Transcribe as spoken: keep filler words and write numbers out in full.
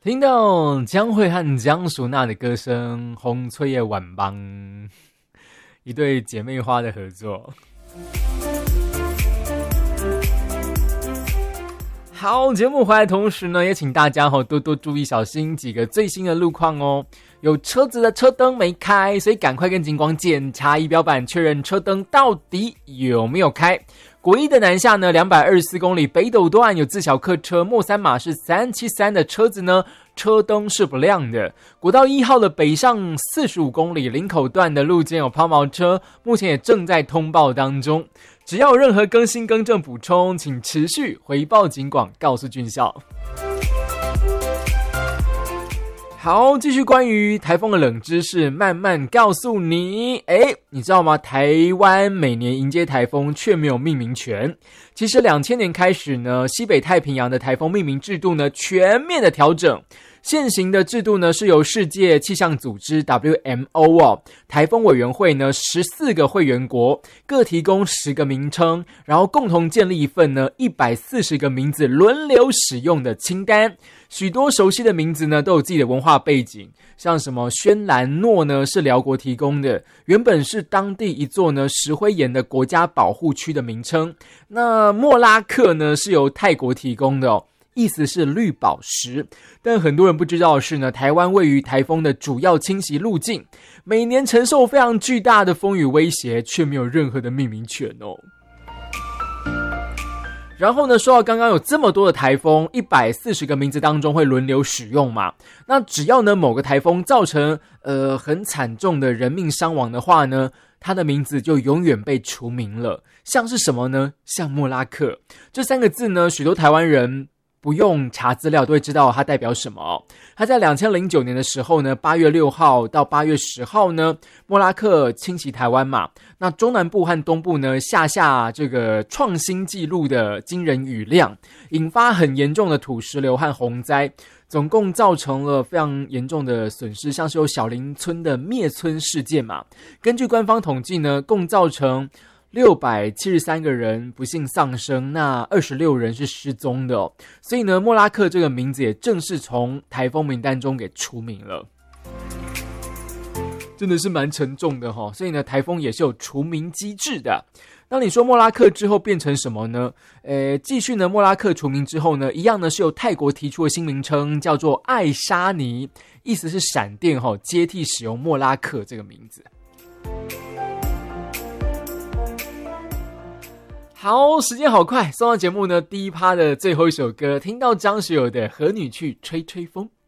听到江蕙和江淑娜的歌声，红翠叶晚邦，一对姐妹花的合作。好，节目回来同时呢，也请大家多多注意小心几个最新的路况哦。有车子的车灯没开，所以赶快跟警广检查仪表板，确认车灯到底有没有开。国一的南下呢，两百二十四公里北斗段有自小客车莫三马是三七三的车子呢，车灯是不亮的。国道一号的北上四十五公里林口段的路肩有抛锚车，目前也正在通报当中。只要有任何更新更正补充，请持续回报警广，告诉军校。好，继续关于台风的冷知识，慢慢告诉你。诶，你知道吗？台湾每年迎接台风却没有命名权。其实两千年开始呢，西北太平洋的台风命名制度呢全面的调整。现行的制度呢是由世界气象组织 W M O 哦，台风委员会呢十四个会员国各提供十个名称，然后共同建立一份呢一百四十个名字轮流使用的清单。许多熟悉的名字呢都有自己的文化背景，像什么轩兰诺呢是辽国提供的，原本是当地一座呢石灰岩的国家保护区的名称。那莫拉克呢是由泰国提供的哦，意思是绿宝石。但很多人不知道的是呢，台湾位于台风的主要侵袭路径，每年承受非常巨大的风雨威胁，却没有任何的命名权哦。然后呢，说到刚刚有这么多的台风，一百四十个名字当中会轮流使用嘛，那只要呢某个台风造成呃很惨重的人命伤亡的话呢，它的名字就永远被除名了。像是什么呢？像莫拉克这三个字呢，许多台湾人不用查资料都会知道它代表什么哦。它在二零零九年的时候呢，八月六号到八月十号呢，莫拉克侵袭台湾嘛，那中南部和东部呢下下这个创新纪录的惊人雨量，引发很严重的土石流和洪灾，总共造成了非常严重的损失，像是有小林村的灭村事件嘛。根据官方统计呢，共造成六百七十三个人不幸丧生，那二十六人是失踪的哦。所以呢，莫拉克这个名字也正式从台风名单中给除名了。真的是蛮沉重的齁，所以呢，台风也是有除名机制的。那你说莫拉克之后变成什么呢？呃，继续呢，莫拉克除名之后呢，一样呢是由泰国提出的新名称，叫做爱沙尼，意思是闪电齁，接替使用莫拉克这个名字。好，时间好快，送到节目呢第一趴的最后一首歌，听到张学友的《和你去吹吹风》。